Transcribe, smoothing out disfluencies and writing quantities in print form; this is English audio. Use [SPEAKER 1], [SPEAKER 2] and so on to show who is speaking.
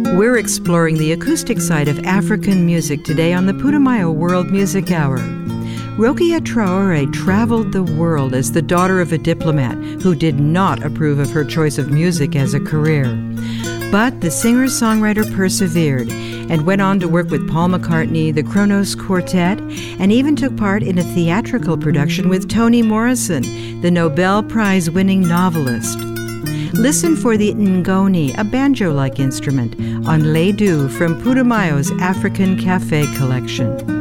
[SPEAKER 1] We're exploring the acoustic side of African music today on the Putumayo World Music Hour. Rokia Traore traveled the world as the daughter of a diplomat who did not approve of her choice of music as a career. But the singer-songwriter persevered and went on to work with Paul McCartney, the Kronos Quartet, and even took part in a theatrical production with Toni Morrison, the Nobel Prize-winning novelist. Listen for the ngoni, a banjo-like instrument, on Lay Do from Putumayo's African Cafe collection.